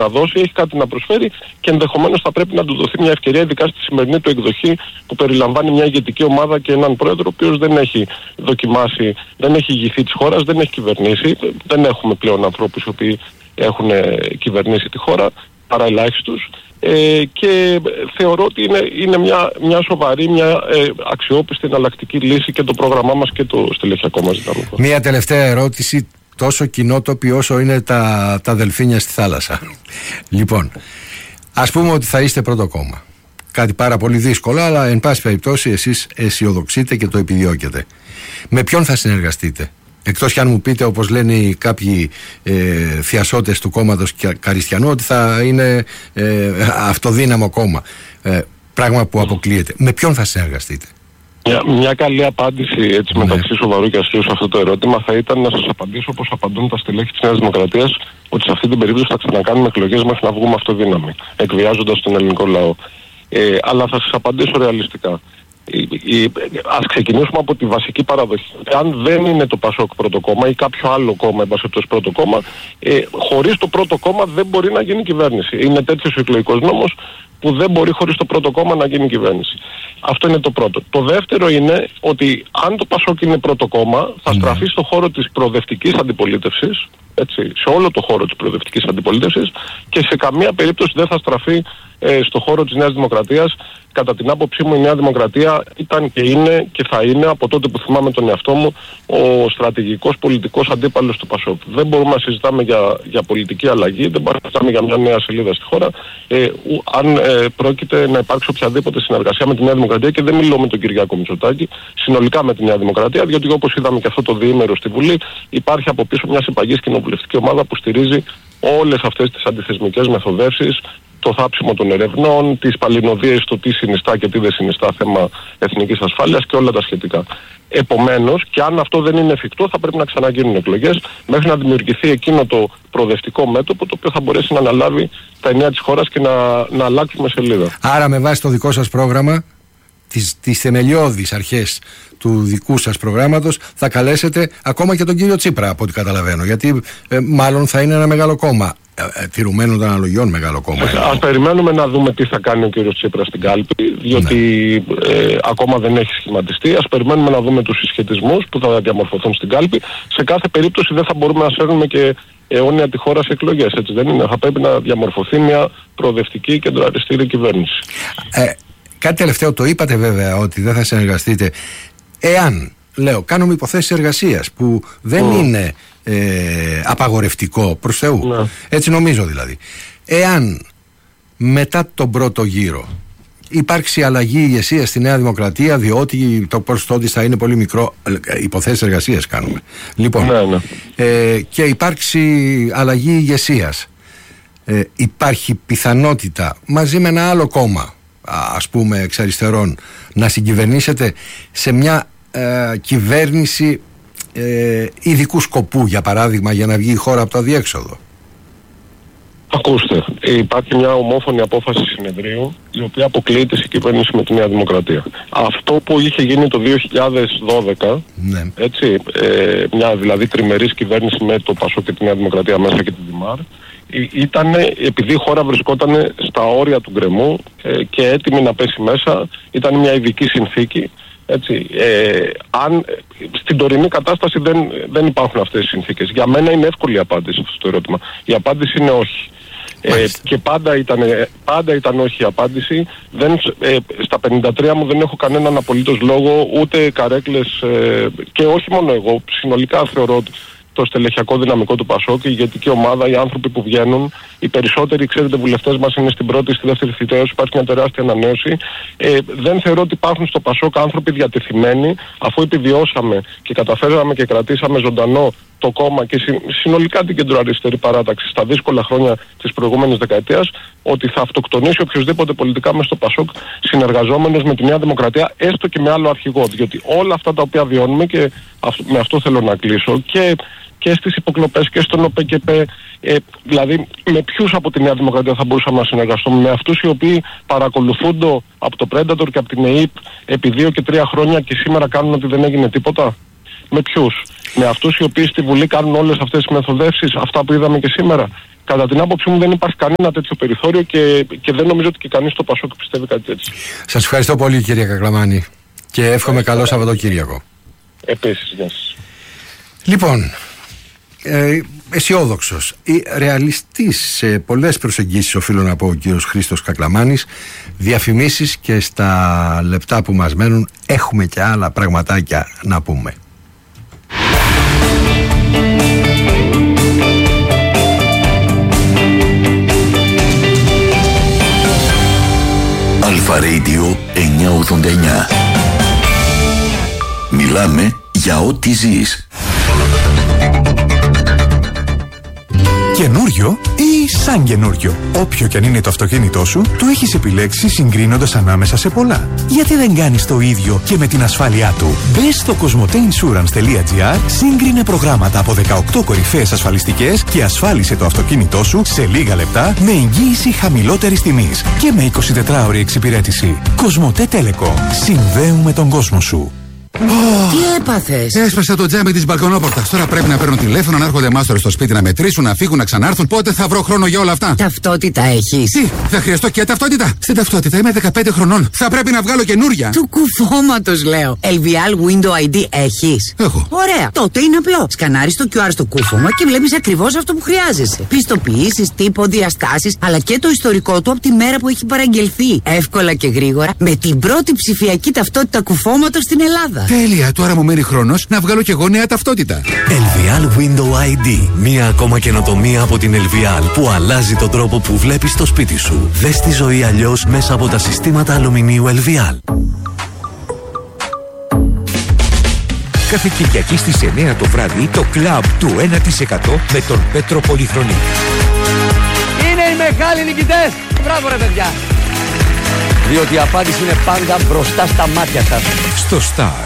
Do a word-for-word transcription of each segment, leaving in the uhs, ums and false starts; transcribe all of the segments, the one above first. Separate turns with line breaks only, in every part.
να δώσει, έχει κάτι να προσφέρει και ενδεχομένως θα πρέπει να του δοθεί μια ευκαιρία, ειδικά στη σημερινή του εκδοχή που περιλαμβάνει μια ηγετική ομάδα και έναν πρόεδρο ο οποίος δεν έχει δοκιμάσει, δεν έχει ηγηθεί της χώρας, δεν έχει κυβερνήσει. Δεν έχουμε πλέον ανθρώπους οι οποίοι έχουν κυβερνήσει τη χώρα, παρά ελάχιστους. Ε, και θεωρώ ότι είναι, είναι μια, μια σοβαρή, μια ε, αξιόπιστη εναλλακτική λύση και το πρόγραμμά μας και το στελεχειακό μας δυναμικό.
Μια τελευταία ερώτηση, τόσο κοινότοπη όσο είναι τα, τα δελφίνια στη θάλασσα. Λοιπόν, ας πούμε ότι θα είστε πρώτο κόμμα. Κάτι πάρα πολύ δύσκολο, αλλά εν πάση περιπτώσει εσείς αισιοδοξείτε και το επιδιώκετε. Με ποιον θα συνεργαστείτε? Εκτός κι αν μου πείτε, όπως λένε κάποιοι ε, θειασότες του κόμματος Καριστιανού, ότι θα είναι ε, αυτοδύναμο κόμμα. Ε, πράγμα που αποκλείεται. Με ποιον θα συνεργαστείτε?
Μια, μια καλή απάντηση, έτσι,
ναι,
μεταξύ σοβαρού και αστείου σε αυτό το ερώτημα θα ήταν να σας απαντήσω όπως απαντούν τα στελέχη της Νέας Δημοκρατίας, ότι σε αυτή την περίπτωση θα ξανακάνουμε εκλογές μέχρι να βγούμε αυτοδύναμοι, εκβιάζοντας τον ελληνικό λαό. Ε, αλλά θα σας απαντήσω ρεαλιστικά. Ας ξεκινήσουμε από τη βασική παραδοχή. Αν δεν είναι το Πασόκ πρώτο κόμμα ή κάποιο άλλο κόμμα, εμπασχευτός πρώτο κόμμα, ε, χωρίς το πρώτο κόμμα δεν μπορεί να γίνει κυβέρνηση. Είναι τέτοιος ο εκλογικός νόμος που δεν μπορεί χωρίς το πρώτο κόμμα να γίνει κυβέρνηση. Αυτό είναι το πρώτο. Το δεύτερο είναι ότι αν το Πασόκ είναι πρώτο κόμμα, θα στραφεί στο χώρο της προοδευτικής αντιπολίτευσης, έτσι, σε όλο το χώρο της προοδευτικής αντιπολίτευσης, και σε καμία περίπτωση δεν θα στραφεί ε, στο χώρο της Νέας Δημοκρατίας. Κατά την άποψή μου η Νέα Δημοκρατία ήταν και είναι και θα είναι, από τότε που θυμάμαι τον εαυτό μου, ο στρατηγικός πολιτικός αντίπαλος του Πασόκ. Δεν μπορούμε να συζητάμε για, για πολιτική αλλαγή, δεν μπορούμε να συζητάμε για μια νέα σελίδα στη χώρα, ε, ου, αν ε, πρόκειται να υπάρξει οποιαδήποτε συνεργασία με τη Νέα Δημοκρατία, και δεν μιλώ με τον Κυριάκο Μητσοτάκη, συνολικά με τη Νέα Δημοκρατία, διότι όπως είδαμε και αυτό το διήμερο στη Βουλή, υπάρχει από πίσω μια συμπαγής κοινοβουλευτική ομάδα που στηρίζει όλες αυτές τις αντιθεσμικές μεθοδεύσεις, το θάψιμο των ερευνών, τις παλινοδίες στο τι συνιστά και τι δεν συνιστά θέμα εθνικής ασφάλειας και όλα τα σχετικά. Επομένως, και αν αυτό δεν είναι εφικτό, θα πρέπει να ξαναγίνουν εκλογές μέχρι να δημιουργηθεί εκείνο το προοδευτικό μέτωπο το οποίο θα μπορέσει να αναλάβει τα ενία της χώρας και να, να αλλάξουμε σελίδα.
Άρα, με βάση το δικό σας πρόγραμμα, τις, τις θεμελιώδεις αρχές του δικού σας προγράμματος, θα καλέσετε ακόμα και τον κύριο Τσίπρα, από ό,τι καταλαβαίνω, γιατί ε, μάλλον θα είναι ένα μεγάλο κόμμα. Ε, τηρουμένων των αναλογιών μεγάλο κόμμα.
Ας περιμένουμε να δούμε τι θα κάνει ο κύριος Τσίπρας στην κάλπη, διότι ναι. ε, ακόμα δεν έχει σχηματιστεί. Ας περιμένουμε να δούμε τους συσχετισμούς που θα διαμορφωθούν στην κάλπη. Σε κάθε περίπτωση δεν θα μπορούμε να σέρνουμε και αιώνια τη χώρα σε εκλογές, έτσι δεν είναι? Θα πρέπει να διαμορφωθεί μια προοδευτική κεντροαριστερή κυβέρνηση. Ε,
κάτι τελευταίο, το είπατε βέβαια ότι δεν θα συνεργαστείτε. Εάν, λέω, κάνουμε υποθέσεις εργασίας που δεν mm. είναι Ε, απαγορευτικό προς Θεού, ναι. έτσι νομίζω δηλαδή, εάν μετά τον πρώτο γύρο υπάρξει αλλαγή ηγεσία στη Νέα Δημοκρατία, διότι το ποσοστό της θα είναι πολύ μικρό, υποθέσεις εργασίας κάνουμε λοιπόν, ναι, ναι. Ε, και υπάρξει αλλαγή ηγεσίας, ε, υπάρχει πιθανότητα μαζί με ένα άλλο κόμμα, ας πούμε εξ αριστερών, να συγκυβερνήσετε σε μια ε, κυβέρνηση Ε, ειδικού σκοπού, για παράδειγμα, για να βγει η χώρα από το αδιέξοδο?
Ακούστε, υπάρχει μια ομόφωνη απόφαση συνεδρίου η οποία αποκλείει τη συγκυβέρνηση με τη Νέα Δημοκρατία. Αυτό που είχε γίνει το δύο χιλιάδες δώδεκα, ναι. έτσι, ε, μια δηλαδή τριμερής κυβέρνηση με το Πασόκ και τη Νέα Δημοκρατία μέσα και τη Δημάρ, ήταν επειδή η χώρα βρισκόταν στα όρια του γκρεμού ε, και έτοιμη να πέσει μέσα, ήταν μια ειδική συνθήκη. Έτσι, ε, αν στην τωρινή κατάσταση δεν, δεν υπάρχουν αυτές τις συνθήκες. Για μένα είναι εύκολη η απάντηση αυτό το ερώτημα. Η απάντηση είναι όχι. Ε, και πάντα ήταν, πάντα ήταν όχι η απάντηση. Δεν, ε, στα πενήντα τρία μου δεν έχω κανέναν απολύτως λόγο, ούτε καρέκλες, ε, και όχι μόνο εγώ. Συνολικά θεωρώ ότι το στελεχειακό δυναμικό του Πασόκ, η ηγετική ομάδα, οι άνθρωποι που βγαίνουν, οι περισσότεροι, ξέρετε, βουλευτές μας είναι στην πρώτη, στη δεύτερη θητεία, υπάρχει μια τεράστια ανανέωση. Ε, δεν θεωρώ ότι υπάρχουν στο Πασόκ άνθρωποι διατεθειμένοι, αφού επιβιώσαμε και καταφέραμε και κρατήσαμε ζωντανό το κόμμα και συνολικά την κεντροαριστερή παράταξη στα δύσκολα χρόνια της προηγούμενης δεκαετίας, ότι θα αυτοκτονήσει οποιοδήποτε πολιτικά μέσα στο Πασόκ συνεργαζόμενος με τη Νέα Δημοκρατία, έστω και με άλλο αρχηγό. Διότι όλα αυτά τα οποία βιώνουμε, και με αυτό θέλω να κλείσω, και, και στις υποκλοπές και στον ΟΠΕΚΕΠ, ε, δηλαδή με ποιους από τη Νέα Δημοκρατία θα μπορούσαμε να συνεργαστούμε? Με αυτούς οι οποίοι παρακολουθούνται από το Predator και από την ΕΕΠ επί δύο και τρία χρόνια και σήμερα κάνουν ότι δεν έγινε τίποτα? Με ποιους? Με αυτούς οι οποίοι στη Βουλή κάνουν όλες αυτές τις μεθοδεύσεις, αυτά που είδαμε και σήμερα? κατά την άποψή μου δεν υπάρχει κανένα τέτοιο περιθώριο και, και δεν νομίζω ότι και κανείς στο Πασόκ πιστεύει κάτι τέτοιο. Σας
ευχαριστώ πολύ κύριε Κακλαμάνη και εύχομαι καλό Σαββατοκύριακο.
Επίσης, γεια σας.
Λοιπόν, ε, αισιόδοξος ή ρεαλιστής σε πολλές προσεγγίσεις οφείλω να πω ο κύριος Χρήστος Κακλαμάνης. Διαφημίσεις και στα λεπτά που μας μένουν έχουμε και άλλα πραγματάκια να πούμε.
Αλφα Radio εννιακόσια ογδόντα εννιά. Μιλάμε για ό,τι ζεις.
Καινούριο ή σαν καινούριο. Όποιο και αν είναι το αυτοκίνητό σου, το έχεις επιλέξει συγκρίνοντας ανάμεσα σε πολλά. Γιατί δεν κάνεις το ίδιο και με την ασφάλειά του? Μπες στο κοσμοτέινσουρανς.gr, σύγκρινε προγράμματα από δεκαοκτώ κορυφαίες ασφαλιστικές και ασφάλισε το αυτοκίνητό σου σε λίγα λεπτά με εγγύηση χαμηλότερης τιμής και με εικοσιτετράωρη εξυπηρέτηση. Κοσμοτέ Telecom. Συνδέουμε τον κόσμο σου.
Τι έπαθες?
Έσπασα το τζάμι της μπαλκονόπορτας. Τώρα πρέπει να παίρνω τηλέφωνο, να έρχονται μάστορες στο σπίτι να μετρήσουν, να φύγουν, να ξανάρθουν. Πότε θα βρω χρόνο για όλα αυτά?
Ταυτότητα έχεις?
Τι, θα χρειαστώ και ταυτότητα? Στην ταυτότητα είμαι δεκαπέντε χρονών. Θα πρέπει να βγάλω καινούρια.
Του κουφώματος λέω. ελ βι ελ Window άι ντι έχεις?
Έχω.
Ωραία. Τότε είναι απλό. Σκανάρεις το κιου αρ στο κούφωμα και βλέπεις ακριβώς αυτό που χρειάζεσαι. Πιστοποιήσεις, τύπο, διαστάσεις, αλλά και το ιστορικό του από τη μέρα που έχει παραγγελθεί. Εύκολα και γρήγορα με την πρώτη ψηφιακή ταυτότητα κουφώματος στην Ελλάδα.
Τέλεια, τώρα μου μένει χρόνος να βγάλω κι εγώ νέα ταυτότητα.
ελ βι ελ Window άι ντι. Μία ακόμα καινοτομία από την ελ βι ελ που αλλάζει τον τρόπο που βλέπεις το σπίτι σου. Δες τη ζωή αλλιώς μέσα από τα συστήματα αλουμινίου ελ βι ελ.
Κάθε Κυριακή στις εννιά το βράδυ το κλαμπ του ένα τοις εκατό με τον Πέτρο Πολυχρονή.
Είναι οι μεγάλοι νικητές. Μπράβο ρε παιδιά. Διότι η απάντηση είναι πάντα μπροστά στα μάτια σας.
Στο Star.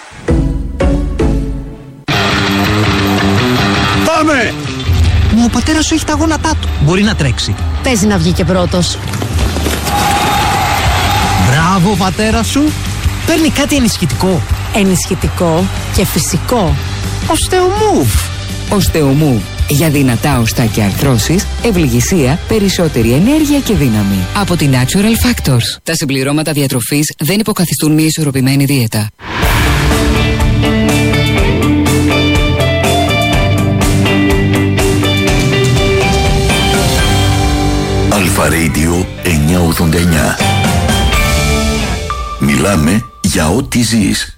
Πάμε!
Μα ο πατέρας σου έχει τα γόνατά του. Μπορεί να τρέξει.
Παίζει να βγει και πρώτος.
Μπράβο πατέρα σου. Παίρνει κάτι ενισχυτικό.
Ενισχυτικό και φυσικό.
Osteomove.
Osteomove. Για δυνατά οστά και αρθρώσεις, ευληγησία, περισσότερη ενέργεια και δύναμη. Από την Natural Factors. Τα συμπληρώματα διατροφής δεν υποκαθιστούν μια ισορροπημένη δίαιτα.
Αλφα Radio εννιακόσια ογδόντα εννιά. Μιλάμε για ό,τι ζεις.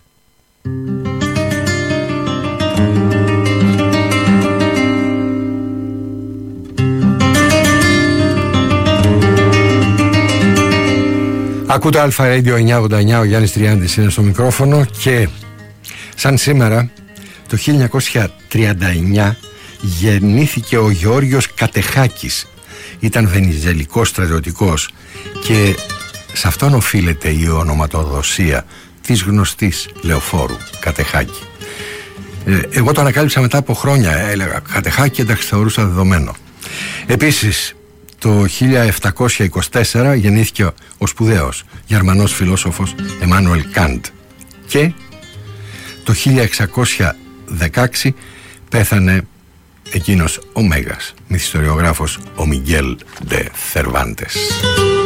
Ακούτε Αλφα Radio εννιακόσια ογδόντα εννιά, ο Γιάννης Τριάντης είναι στο μικρόφωνο και σαν σήμερα το χίλια εννιακόσια τριάντα εννιά γεννήθηκε ο Γεώργιος Κατεχάκης. Ήταν βενιζελικός στρατιωτικός και σε αυτόν οφείλεται η ονοματοδοσία της γνωστής λεωφόρου Κατεχάκη. Ε, εγώ το ανακάλυψα μετά από χρόνια, έλεγα Κατεχάκη, εντάξει, θεωρούσα δεδομένο. Επίσης το χίλια επτακόσια είκοσι τέσσερα γεννήθηκε ο σπουδαίος Γερμανός φιλόσοφος Εμμάνουελ Καντ και το χίλια εξακόσια δεκαέξι πέθανε εκείνος ο Μέγας μυθιστοριογράφος ο Μιγγέλ ντε Θερβάντες.